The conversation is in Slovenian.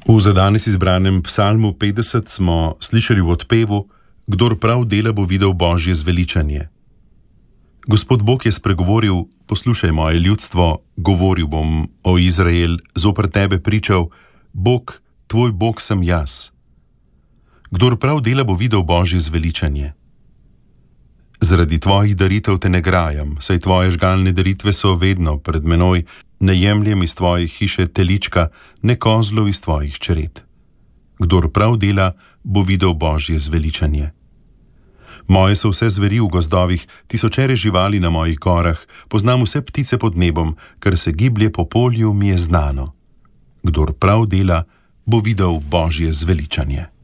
V za danes izbranem psalmu 50 smo slišali v odpevu: Kdor prav dela, bo videl Božje zveličanje. Gospod Bog je spregovoril: Poslušaj, moje ljudstvo, govoril bom, o Izrael, zoper tebe pričal: Bog, tvoj Bog sem jaz. Kdor prav dela, bo videl Božje zveličanje. Zaradi tvojih daritev te ne grajam, saj tvoje žgalne daritve so vedno pred menoj, ne jemljem iz tvoje hiše telička, ne kozlov iz tvojih čred. Kdor prav dela, bo videl Božje zveličanje. Moje so vse zveri v gozdovih, tisočere živali na mojih gorah, poznam vse ptice pod nebom, kar se giblje po polju, mi je znano. Kdor prav dela, bo videl Božje zveličanje.